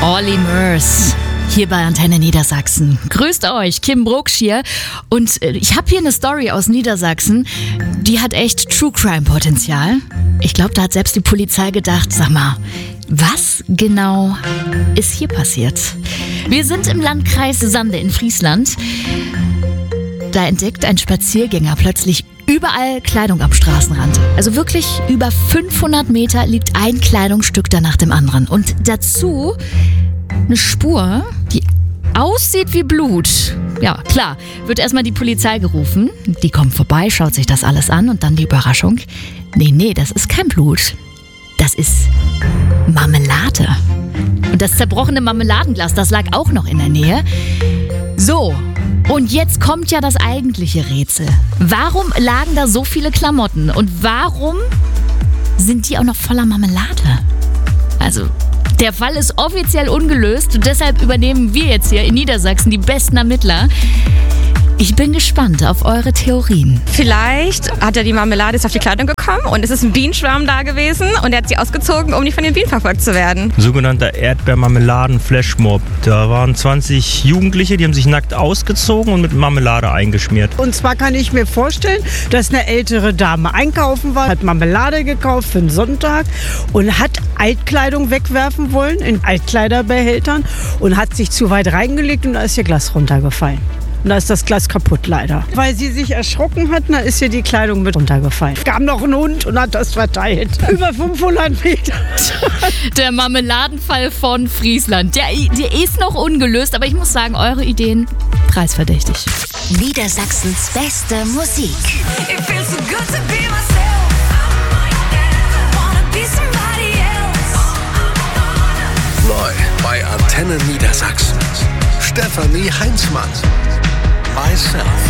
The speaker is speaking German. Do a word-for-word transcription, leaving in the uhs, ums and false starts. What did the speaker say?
Olly Murs. Hier bei Antenne Niedersachsen. Grüßt euch, Kim Brucksch hier. Und ich habe hier eine Story aus Niedersachsen, die hat echt True Crime Potenzial. Ich glaube, da hat selbst die Polizei gedacht, sag mal, was genau ist hier passiert? Wir sind im Landkreis Sande in Friesland. Da entdeckt ein Spaziergänger plötzlich überall Kleidung am Straßenrand. Also wirklich über fünfhundert Meter liegt ein Kleidungsstück da nach dem anderen. Und dazu eine Spur, die aussieht wie Blut. Ja, klar, wird erstmal die Polizei gerufen. Die kommt vorbei, schaut sich das alles an und dann die Überraschung. Nee, nee, das ist kein Blut. Das ist Marmelade. Und das zerbrochene Marmeladenglas, das lag auch noch in der Nähe. So, und jetzt kommt ja das eigentliche Rätsel. Warum lagen da so viele Klamotten? Und warum sind die auch noch voller Marmelade? Also, der Fall ist offiziell ungelöst und deshalb übernehmen wir jetzt hier in Niedersachsen die besten Ermittler. Ich bin gespannt auf eure Theorien. Vielleicht hat er die Marmelade ist auf die Kleidung gekommen und es ist ein Bienenschwarm da gewesen und er hat sie ausgezogen, um nicht von den Bienen verfolgt zu werden. Sogenannter Erdbeermarmeladen-Flashmob. Da waren zwanzig Jugendliche, die haben sich nackt ausgezogen und mit Marmelade eingeschmiert. Und zwar kann ich mir vorstellen, dass eine ältere Dame einkaufen war, hat Marmelade gekauft für den Sonntag und hat Altkleidung wegwerfen wollen in Altkleiderbehältern und hat sich zu weit reingelegt und da ist ihr Glas runtergefallen. Und da ist das Glas kaputt leider. Weil sie sich erschrocken hat, da ist ihr die Kleidung mit runtergefallen. Es kam noch ein Hund und hat das verteilt. Über fünfhundert Meter. Der Marmeladenfall von Friesland. Der, der ist noch ungelöst, aber ich muss sagen, eure Ideen preisverdächtig. Niedersachsens beste Musik. Neu bei Antenne Niedersachsen. Stefanie Heinzmann. Myself.